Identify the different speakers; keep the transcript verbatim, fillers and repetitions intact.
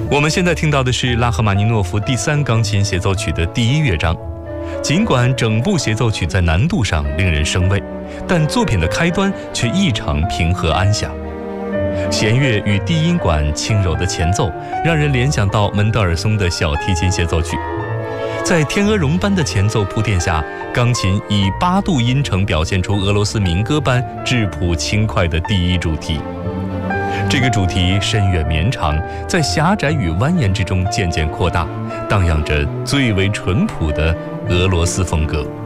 Speaker 1: 我们现在听到的是拉赫玛尼诺夫第三钢琴协奏曲的第一乐章。尽管整部协奏曲在难度上令人生畏，但作品的开端却异常平和安详。弦乐与低音管轻柔的前奏，让人联想到门德尔松的小提琴协奏曲。在天鹅绒般的前奏铺垫下，钢琴以八度音程表现出俄罗斯民歌般质朴轻快的第一主题。这个主题深远绵长，在狭窄与蜿蜒之中渐渐扩大，荡漾着最为淳朴的俄罗斯风格。